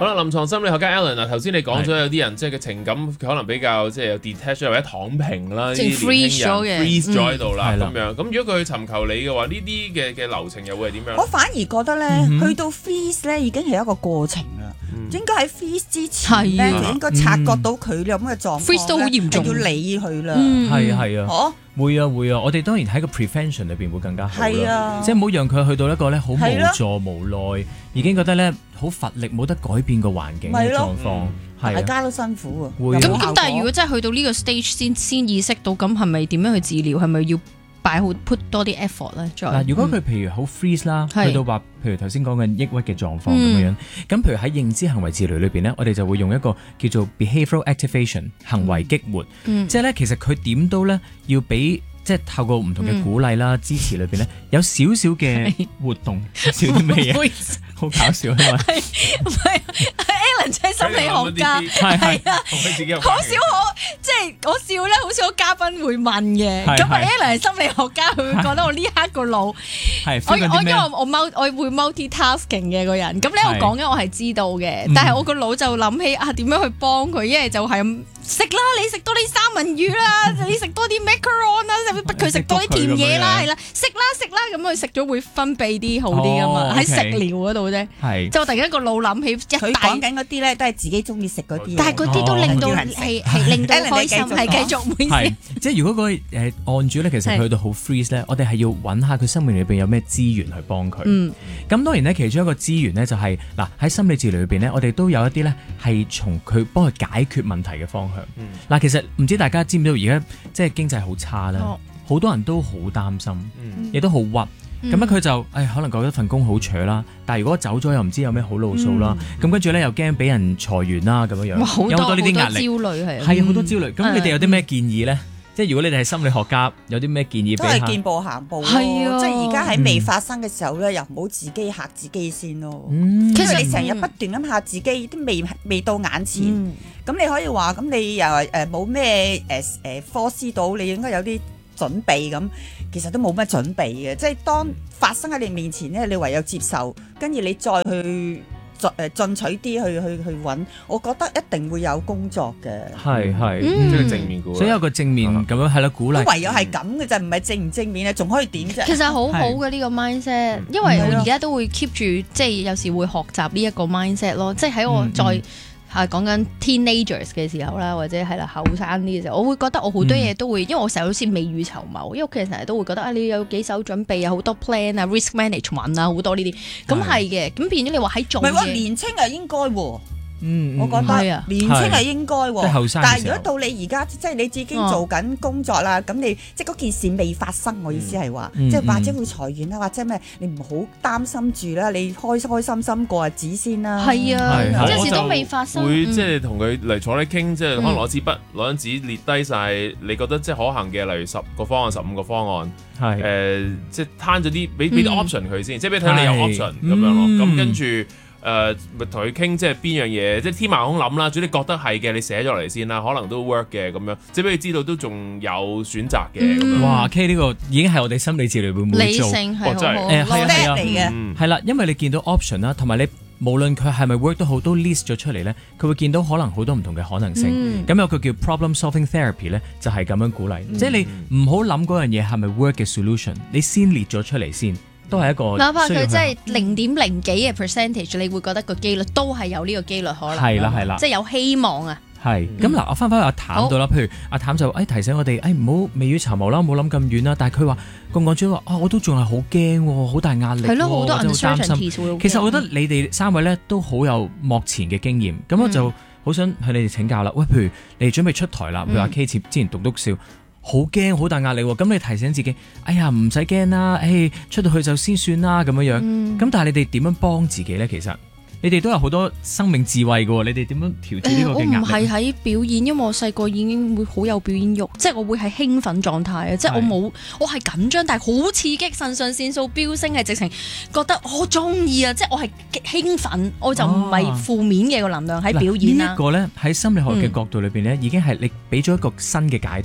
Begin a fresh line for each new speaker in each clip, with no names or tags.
好啦，臨床心理學家 Alan 啊，頭先你講咗有啲人即係嘅情感可能比較即係有 detach 或者躺平啦，呢啲年輕人 freeze 咗喺度啦咁樣。咁如果佢去尋求你嘅話，呢啲嘅流程又會係點樣？
我反而覺得咧，去到 freeze 咧已經係一個過程啦。應該喺 freeze 之前咧，就應該察覺到佢咁嘅狀況
freeze 都好嚴重，
要理佢啦。
係啊，會啊！我哋當然喺個 prevention 裏邊會更加好啦，即係唔好讓佢去到一個咧好無助無奈，已經覺得咧好乏力，冇得改變個環境嘅狀況，
大家都辛苦啊。
咁但係如果真係去到呢個 stage 先意識到，咁係咪點樣去治療？係咪要擺好 put 多啲 effort 咧？
嗱，如果佢譬如好 freeze 啦，去到話，譬如頭先講緊抑鬱嘅狀況咁樣，咁譬如喺認知行為治療裏邊咧，我哋就會用一個叫做 behavioral activation 行為激活，即係咧其實佢點都咧要俾即係透過唔同嘅鼓勵啦、支持裏邊咧，有少少嘅活動，少啲咩嘢？好搞笑啊！
唔係 Alan 即係心理學家，係啊，好少即係我笑咧，好少嘉賓會問嘅。咁啊 Alan 係心理學家，佢會覺得我呢刻個腦，我因為我會 multi-tasking 嘅個人。咁咧我講緊我係知道嘅，但係我個腦就諗起點樣去幫佢，一係就係咁食啦，你食多啲三文魚啦，你食多啲 macaron 啦，逼佢食多啲甜嘢啦，係啦，食啦，咁佢食咗會分泌啲好啲噶嘛，喺食療嗰度啫。係，就突然間個腦諗起
佢講緊嗰啲咧，都係自己中意食嗰啲，
但係嗰啲都令到係令到開心，係繼續每次。
即係如果嗰個案主咧，其實去到好 freeze 咧，我哋係要揾下佢生命裏邊有咩資源去幫佢。咁當然咧，其中一個資源咧就係嗱喺心理治療裏邊咧，我哋都有一啲咧係從佢幫佢解決問題嘅方向。嗱，其實唔知大家知唔知道而家即係經濟好差啦，好多人都好擔心，亦都好鬱。咁咧佢就可能覺得份工好扯啦，但係如果走咗又唔知有咩好路數啦，咁跟住咧又驚俾人裁員啦咁樣樣，有好多呢啲壓力，
焦慮
係好多焦慮。咁你哋有啲咩建議咧？即係如果你哋係心理學家，有啲咩建議俾下？
都係見步行步咯，即係而家喺未發生嘅時候咧，又唔好自己嚇自己先咯。其實你成日不斷咁嚇自己，都未到眼前。咁你可以話，咁你又冇咩科思到，你應該有啲準備咁。其實都冇乜準備嘅，即係當發生喺你面前咧，你唯有接受，跟住你再去進取啲去揾，我覺得一定會有工作嘅。
係，
即係正面鼓勵，
所以有個正面咁樣係啦，鼓勵。
唯有係咁嘅啫，唔係正唔正面咧，仲可以點啫？
其實好好嘅呢個 mindset，因為我而家都會 keep 住，即係有時會學習呢一個 mindset 咯，即係喺我再。講緊 teenagers 嘅時候啦，或者係啦後生啲嘅時候，我會覺得我好多嘢都會，因為我成日好似未雨綢繆，因為屋企人成日都會覺得你有幾手準備啊，好多 plan 啊 ，risk management 啊，好多呢啲，咁係嘅，咁變咗你話喺做嘢，
唔係喎，年青啊應該喎。我覺得年青係應該喎，但係如果到你而家即係你已經做緊工作啦，咁你即係嗰件事未發生，我意思係話，即係或者會裁員啦，或者咩，你唔好擔心住啦，你開開心心過日子先啦。
係啊，有時都未發生。
會即係同佢嚟坐低傾，即係可能攞支筆攞張紙列低晒，你覺得即係可行嘅，例如10個方案、15個方案，即係攤咗啲俾啲 option 佢先，即係俾睇你有 option 咁樣咯，咁跟住。咪同佢傾，即係邊樣嘢，即係天馬行空諗啦。主要你覺得係嘅，你寫咗嚟先啦，可能都 work 嘅咁樣，即係俾佢知道都仲有選擇嘅咁樣。
哇 K 呢個已經係我哋心理治療會唔會做？
理性係好
嚟嘅，
係啦，因為你見到 option 啦，同埋你無論佢係咪 work 都好，都 list 咗出嚟咧，佢會見到可能好多唔同嘅可能性。咁有個叫 problem solving therapy 咧，就係咁樣鼓勵，即係你唔好諗嗰樣嘢係咪 work 嘅 solution， 你先列咗出嚟先。都係一個，
哪怕佢真係0.0幾嘅 percentage， 你會覺得個機率都係有呢個機率可能。係啦，即係有希望啊。
係咁嗱，我翻返去阿譚度啦。譬如阿譚就提醒我哋，唔好未雨綢繆啦，唔好諗咁遠啦。但係佢話個案主話我都仲係好驚喎，好大壓力喎，
係咯，好多
uncertainty。其實我覺得你哋3位咧都好有幕前嘅經驗，咁我就好想向你哋請教啦。喂，譬如你哋準備出台啦，譬如阿 K 之前讀笑。好驚，好大壓力喎！咁你提醒自己，哎呀唔使驚啦，出到去就先算啦咁樣樣。咁但係你哋點樣幫自己咧？其實你哋都有好多生命智慧嘅喎，你哋點樣調節呢個嘅壓力？
我唔係喺表演，因為我細個已經會好有表演欲，即係我會係興奮狀態啊！即係我係緊張，但係好刺激，腎上腺素飆升，係直情覺得我中意啊！即係我係興奮，我就唔係負面嘅個能量喺表演啦。
呢一個咧喺心理學嘅角度裏邊咧，已經係你俾咗一個新嘅解讀。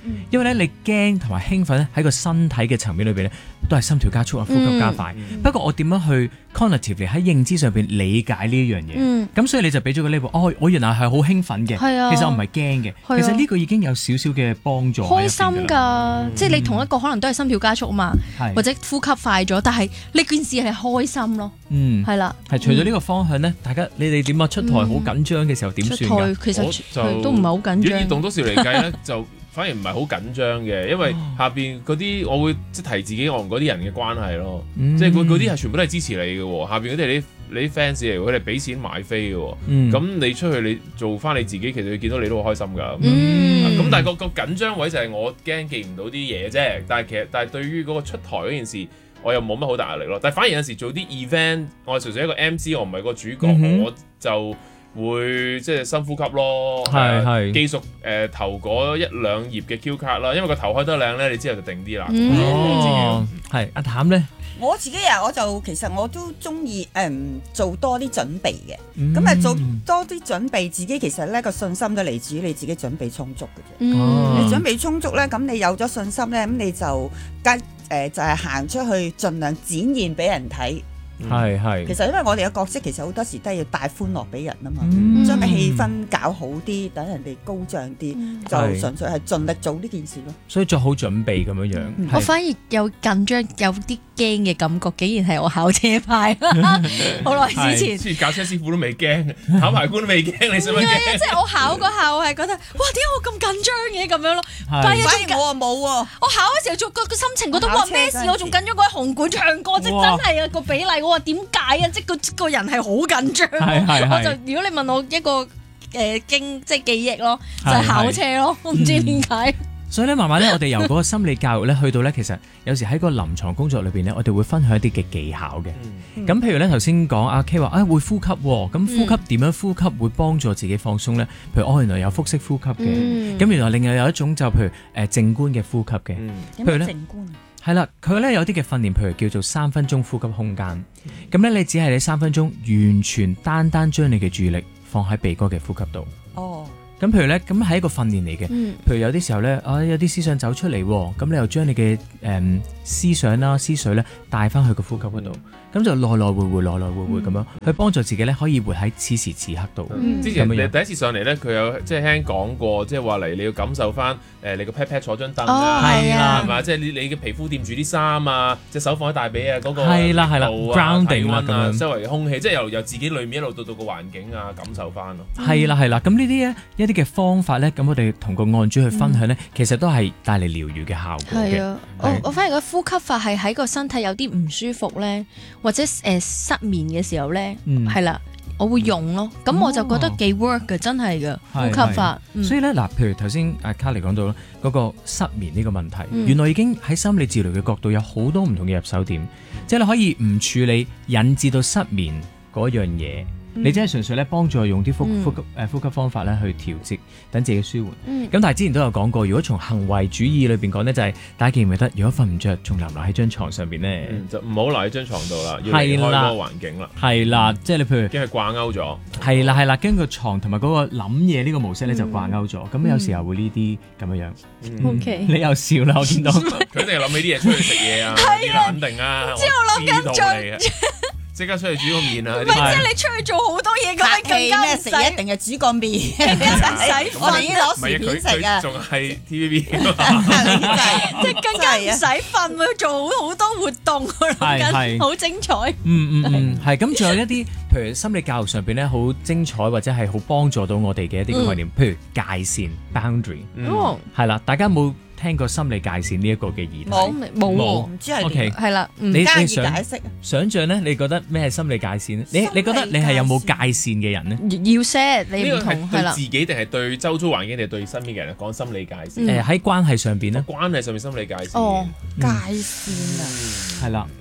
因為咧你驚同埋興奮咧喺個身體嘅層面裏邊咧都係心跳加速啊，呼吸加快。不過我點樣去 cognitively 喺認知上邊理解呢一樣嘢？咁所以你就俾咗個 label，我原來係好興奮嘅，其實我唔係驚嘅，其實呢個已經有少少嘅幫助。
開心㗎，即係你同一個可能都係心跳加速啊嘛，或者呼吸快咗，但係呢件事係開心咯。係啦，
係除咗呢個方向咧，大家你哋點啊？出台好緊張嘅時候點算㗎？
其實都唔係好緊張。
如果以動多少嚟計咧，就反而唔係好緊張嘅，因為下邊嗰啲我會即係提自己我同嗰啲人嘅關係咯，即係嗰啲係全部都係支持你嘅喎，下邊嗰啲係你啲 fans 嚟，佢哋俾錢買飛嘅喎，咁你出去你做翻你自己，其實佢見到你都好開心㗎。咁但係個緊張位就係我驚記唔到啲嘢啫，但係對於嗰個出台嗰件事，我又冇乜好大壓力咯。但係反而有陣時做啲 event，我係純粹一個 MC，我唔係個主角，我就會即係深呼吸咯，記熟頭嗰1-2頁嘅 Q 卡啦，因為個頭開得靚咧，你之後就定啲啦。
係阿譚咧，
我自己我就其實我都中意做多啲準備嘅，咁做多啲準備，自己其實咧個信心都嚟自於你自己準備充足嘅啫。你準備充足咧，咁你有咗信心咧，咁你就就係行出去，盡量展現俾人睇。其實因為我哋嘅角色其實好多時都係要帶歡樂俾人啊嘛，將個氣氛搞好啲，等人哋高漲啲，就純粹係盡力做呢件事咯。
所以做好準備咁樣樣。
我反而有緊張，有啲驚嘅感覺，竟然係我考車牌啦！好耐之前，
教車師傅都未驚，考牌官都未驚，你使乜驚？
即係我考嗰下，我係覺得哇，點解我咁緊張嘅咁樣咯？反而
我冇喎，
我考嘅時候做個心情覺得哇咩事？我仲緊張過喺紅館唱歌，即真係個比例。我話點解啊？即個人係好緊張，我就如果你問我一個即記憶咯，就係考車咯，我唔知點解。
所以咧，慢慢咧，我哋由嗰個心理教育咧，去到咧，其實有時喺個臨床工作裏邊咧，我哋會分享一啲嘅技巧嘅。咁譬如咧，頭先講阿 K 話會呼吸喎，咁呼吸點樣呼吸會幫助自己放鬆咧？譬如原來有腹式呼吸嘅，咁原來另外有一種就譬如靜觀嘅呼吸嘅，譬如咧。係啦，佢咧有啲嘅訓練，譬如叫做3分鐘呼吸空間。咁咧，你只係你3分鐘，完全單將你嘅注意力放喺鼻哥嘅呼吸度。咁譬如咧，咁係一個訓練嚟嘅。譬如有啲時候咧，有啲思想走出嚟，咁你又將你嘅思想啦、思緒咧帶翻去個呼吸嗰度，咁就來來回回咁樣，去幫助自己咧可以活喺此時此刻度。
之前你第一次上嚟咧，佢有即係聽講過，即係話嚟你要感受翻你個 pat pat 坐張凳啊，係嘛？即係你嘅皮膚掂住啲衫啊，隻手放喺大髀啊，嗰個
係啦 grounding
啊，周圍嘅空氣，即係由自己裏面一路到個環境啊，感受翻咯。
係啦，咁呢啲一啲嘅方法咧，咁我哋同個案主去分享咧，其實都係帶嚟療癒嘅效果嘅。
係啊，我反而個呼吸法係喺個身體有啲唔舒服咧，或者失眠嘅時候咧，係啦，我會用咯。咁我就覺得幾 work 嘅，真係嘅呼吸法。
所以咧嗱，譬如頭先阿卡莉講到嗰個失眠呢個問題，原來已經喺心理治療嘅角度有好多唔同嘅入手點，即係你可以唔處理引致到失眠嗰樣嘢。你真係純粹咧幫助用啲呼吸方法咧去調節，等自己舒緩。咁但係之前都有講過，如果從行為主義裏邊講咧，就係大家記唔記得，如果瞓唔着，仲留喺張床上邊咧，
就唔好留喺張床度啦，要離開嗰個環境啦。係啦，
即係你譬如
驚佢掛鈎咗。
係啦，跟個床同埋嗰個諗嘢呢個模式咧就掛鈎咗。咁有時候會呢啲咁樣樣。
OK，
你又笑啦，我見到。
佢一定係諗起啲嘢出去食嘢啊，呢個肯定啊。
之後諗緊
即刻出去煮個麵啊！
唔係，即係你出去做好多嘢咁，你更加
食一定係煮個麵，
更加唔使
我哋已經攞薯片食啊！
仲係 TVB，
即係更加唔使瞓，會做好多活動，係好精彩。
係咁，仲有一啲譬如心理教育上邊咧，好精彩或者係好幫助到我哋嘅一啲概念，譬如界線 boundary，係啦，大家冇聽過心理界線呢一個嘅議題？
冇，
唔知係點。係啦，
你
加以解釋。
想像咧，你覺得咩係心理界線咧？你覺得你係有冇界線嘅人咧？
要 set 你唔同係啦。
自己定係對周遭環境定係對身邊嘅人講心理界線？
喺關係上邊咧？
關係上面心理界線。
界線啊，
係啦。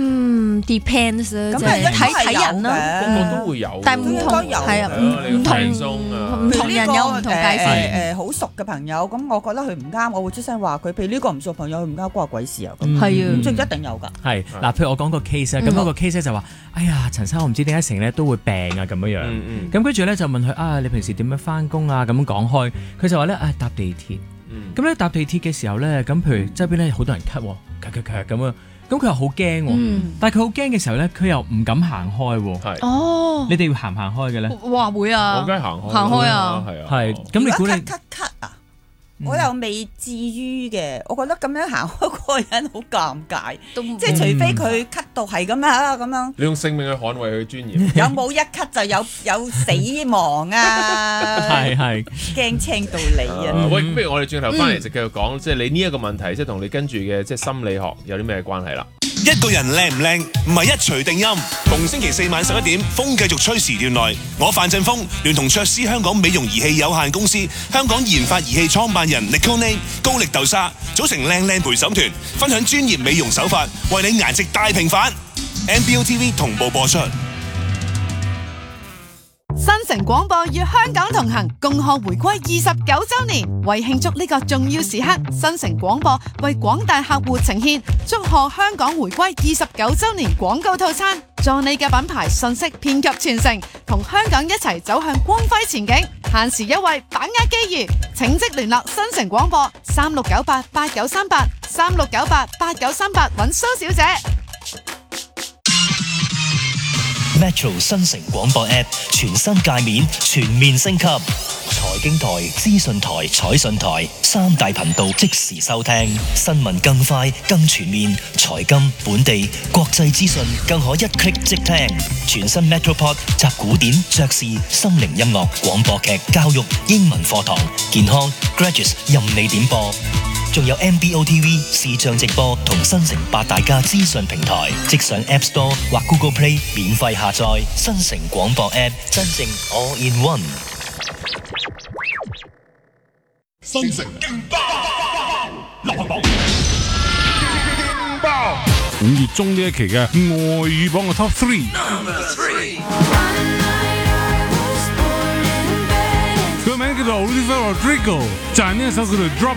depends
咁
睇人啦，
個個都會有，
但係唔同係啊，唔同人有唔同界線。
好熟嘅朋友，咁我覺得佢唔啱，我會出聲話佢。譬如呢個唔熟朋友，佢唔啱，關我鬼事啊！咁
係啊，
即係一定有㗎。
係嗱，譬如我講個 case 啊，咁嗰個 case 咧就話：哎呀，陳生，我唔知點解成日咧都會病啊咁樣樣。咁跟住咧就問佢啊，你平時點樣翻工啊？咁樣講開，佢就話咧搭地鐵。 咁咧搭地鐵嘅時候咧，咁譬如側邊咧好多人咳咁啊，咁佢又好驚喎。但係佢好驚嘅時候咧，佢又唔敢行開喎。
哦，
你哋要行唔行開嘅咧？
話會啊，
我梗係行
開啊，
係啊。
係咁，你估你
咳啊？我又未至於嘅，我覺得咁樣行開嗰個人好尷尬，即係除非佢咳到係咁啊咁樣。
你用性命去捍衛佢尊嚴。
有冇一咳就有死亡啊？
係
驚青到你啊！
喂，不如我哋轉頭翻嚟就繼續講，即係你呢一個問題，即係同你跟住嘅即係心理學有啲咩關係啦？
一個人靚唔靚唔係一錘定音。逢星期四晚11點，風繼續吹時段內，我范振鋒聯同卓斯香港美容儀器有限公司、香港研發儀器創辦人 Nicole 高力豆沙組成靚靚陪審團，分享專業美容手法，為你顏值大平反。NBO TV 同步播出。
新城廣播與香港同行，共賀回歸29週年。為慶祝呢個重要時刻，新城廣播為廣大客戶呈現祝賀香港回歸29週年廣告套餐，助你嘅品牌信息遍及全城，同香港一齊走向光輝前景。限時優惠，把握機遇，請即聯絡新城廣播36988938 36988938揾蘇小姐。
Metro 新城廣播 App 全新界面全面升級，財經台、資訊台、彩訊台3大頻道即時收聽，新聞更快更全面，財金、本地、國際資訊更可一 click 即聽。全新 Metropod 集古典、爵士、心靈音樂、廣播劇、教育、英文課堂、健康、Graduates 任你點播。仲有 MBO TV 視像直播同新城8大家資訊平台，即上 App Store 或 Google Play 免費下載新城廣播 App， 真正 All in One。
新城勁爆流行榜勁爆5月中呢一期嘅外語榜嘅 Top 3。佢個名叫做 Olivia Rodrigo， 就係呢一首叫做 Drop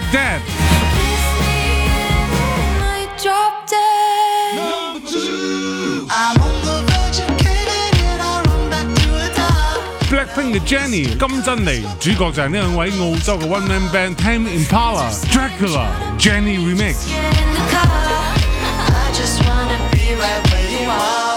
Dead。Blackpink 嘅 Jennie 金珍妮，主角就係呢兩位澳洲嘅 One Man Band Tame Impala Dracula Jennie Remix。